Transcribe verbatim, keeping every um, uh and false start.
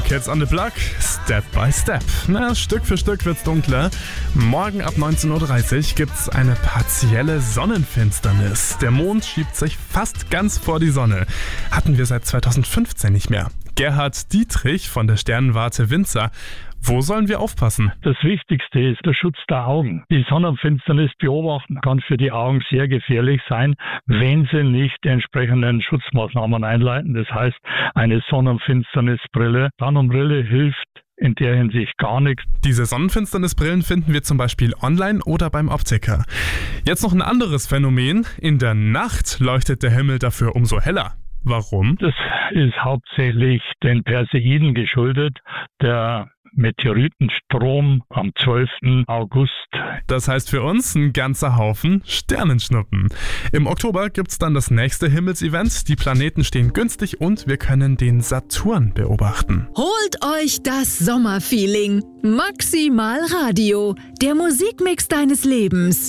Kids on the Block, Step by Step. Na, Stück für Stück wird's dunkler. Morgen ab neunzehn Uhr dreißig gibt's eine partielle Sonnenfinsternis. Der Mond schiebt sich fast ganz vor die Sonne. Hatten wir seit zweitausendfünfzehn nicht mehr. Gerhard Dietrich von der Sternwarte Windsor. Wo sollen wir aufpassen? Das Wichtigste ist der Schutz der Augen. Die Sonnenfinsternis beobachten kann für die Augen sehr gefährlich sein, wenn sie nicht die entsprechenden Schutzmaßnahmen einleiten. Das heißt, eine Sonnenfinsternisbrille. Sonnenbrille hilft in der Hinsicht gar nichts. Diese Sonnenfinsternisbrillen finden wir zum Beispiel online oder beim Optiker. Jetzt noch ein anderes Phänomen. In der Nacht leuchtet der Himmel dafür umso heller. Warum? Das ist hauptsächlich den Perseiden geschuldet, der Meteoritenstrom am zwölften August. Das heißt für uns ein ganzer Haufen Sternenschnuppen. Im Oktober gibt's dann das nächste Himmelsevent. Die Planeten stehen günstig und wir können den Saturn beobachten. Holt euch das Sommerfeeling. Maximal Radio, der Musikmix deines Lebens.